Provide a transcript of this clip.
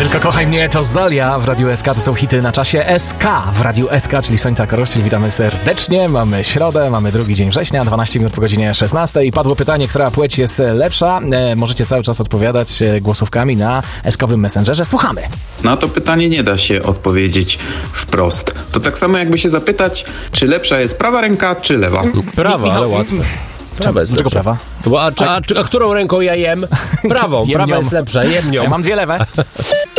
Tylko kochaj mnie to Zolia w Radiu SK, to są hity na czasie SK w Radiu SK, czyli Sońca Korościel. Witamy serdecznie, mamy środę, mamy drugi dzień września, 12 minut po godzinie 16 i padło pytanie, która płeć jest lepsza. Możecie cały czas odpowiadać głosówkami na SK-owym Messengerze. Słuchamy. Na to pytanie nie da się odpowiedzieć wprost. To tak samo jakby się zapytać, czy lepsza jest prawa ręka, czy lewa. Prawa, ale łatwe. Dlaczego prawa? A którą ręką ja jem? Prawą. Prawa jest lepsza, jem nią. Ja mam dwie lewe.